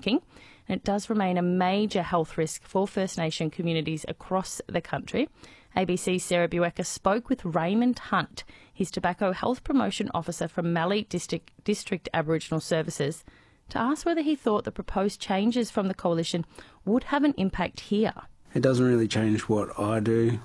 smoking, and it does remain a major health risk for First Nation communities across the country. ABC's Sarah Buecker spoke with Raymond Hunt, his Tobacco Health Promotion Officer from Mallee District Aboriginal Services, to ask whether he thought the proposed changes from the Coalition would have an impact here. It doesn't really change what I do.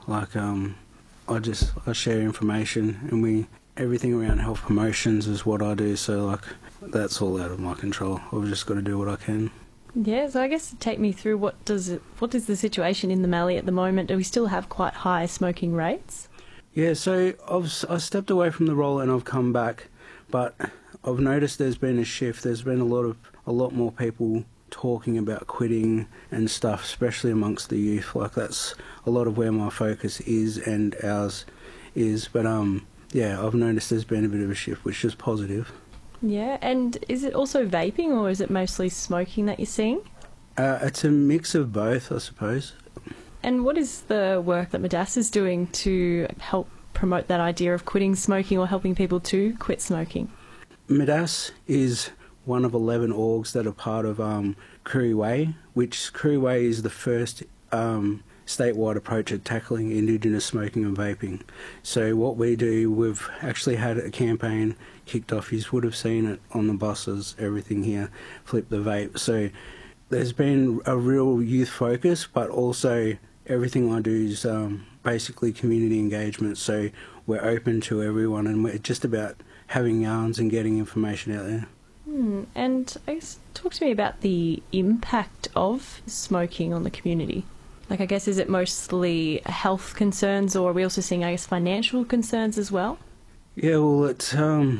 I share information, and everything around health promotions is what I do. So that's all out of my control. I've just got to do what I can. Yeah, so I guess take me through what is the situation in the Mallee at the moment? Do we still have quite high smoking rates? Yeah, so I stepped away from the role and I've come back, but I've noticed there's been a shift. There's been a lot more people talking about quitting and stuff, especially amongst the youth. That's a lot of where my focus is and ours is. But I've noticed there's been a bit of a shift, which is positive. Yeah, and is it also vaping or is it mostly smoking that you're seeing? It's a mix of both, I suppose. And what is the work that Midas is doing to help promote that idea of quitting smoking or helping people to quit smoking? Midas is one of 11 orgs that are part of Koori Way, which Koori Way is the first statewide approach at tackling Indigenous smoking and vaping. So what we do, we've actually had a campaign kicked off. You would have seen it on the buses, everything here, Flip the Vape. So there's been a real youth focus, but also everything I do is basically community engagement. So we're open to everyone, and we're just about having yarns and getting information out there. And I guess talk to me about the impact of smoking on the community. I guess, is it mostly health concerns, or are we also seeing, financial concerns as well? Yeah, well, it's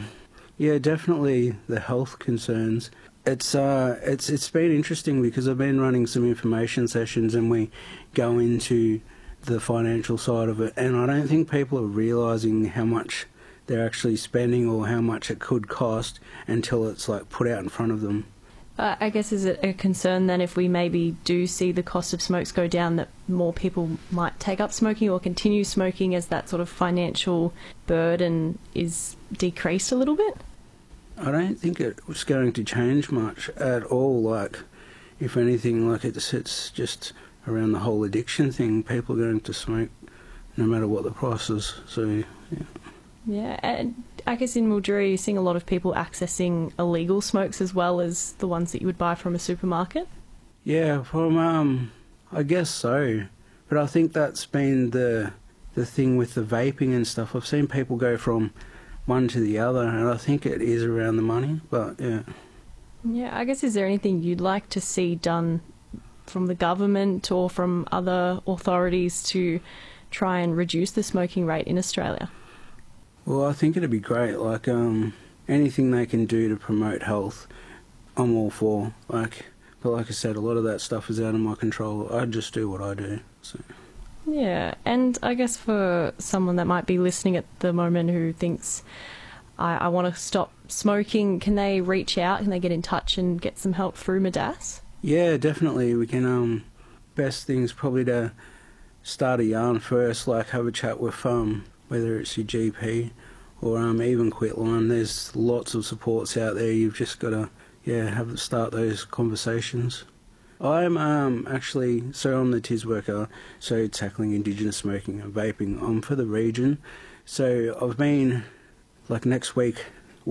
definitely the health concerns. It's been interesting because I've been running some information sessions and we go into the financial side of it, and I don't think people are realising how much they're actually spending or how much it could cost until it's put out in front of them. I guess, is it a concern then if we maybe do see the cost of smokes go down, that more people might take up smoking or continue smoking as that sort of financial burden is decreased a little bit? I don't think it was going to change much at all. If anything, it's just around the whole addiction thing. People are going to smoke no matter what the price is. So, yeah. Yeah, and I guess in Mildura you're seeing a lot of people accessing illegal smokes as well as the ones that you would buy from a supermarket? Yeah, I guess so. But I think that's been the thing with the vaping and stuff. I've seen people go from one to the other, and I think it is around the money, but yeah. Yeah, I guess, is there anything you'd like to see done from the government or from other authorities to try and reduce the smoking rate in Australia? Well, I think it'd be great. Anything they can do to promote health, I'm all for. But like I said, a lot of that stuff is out of my control. I just do what I do. So. Yeah, and I guess for someone that might be listening at the moment who thinks, I want to stop smoking, can they reach out? Can they get in touch and get some help through Midas? Yeah, definitely. We can. Best thing's probably to start a yarn first, have a chat with whether it's your GP or even Quitline. There's lots of supports out there. You've just got to start those conversations. I'm I'm the TIS worker, so tackling Indigenous smoking and vaping. I'm for the region, so I've been this week,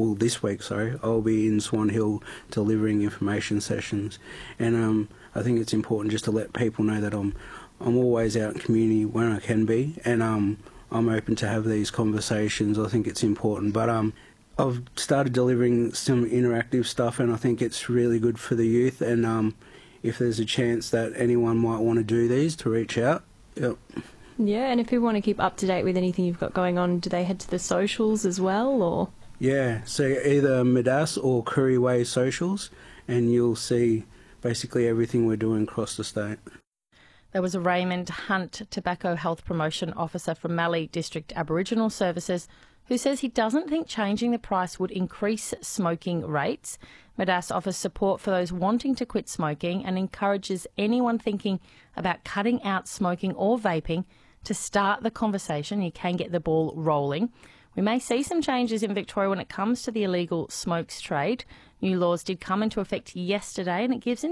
I'll be in Swan Hill delivering information sessions, and I think it's important just to let people know that I'm always out in community when I can be, and I'm open to have these conversations. I think it's important, but I've started delivering some interactive stuff, and I think it's really good for the youth, and if there's a chance that anyone might want to do these, to reach out. Yep. Yeah, and if people want to keep up to date with anything you've got going on, do they head to the socials as well, or? Yeah, so either Midas or Koori Way socials, and you'll see basically everything we're doing across the state. There was a Raymond Hunt, Tobacco Health Promotion Officer from Mallee District Aboriginal Services, who says he doesn't think changing the price would increase smoking rates. Midas offers support for those wanting to quit smoking and encourages anyone thinking about cutting out smoking or vaping to start the conversation. You can get the ball rolling. We may see some changes in Victoria when it comes to the illegal smokes trade. New laws did come into effect yesterday, and it gives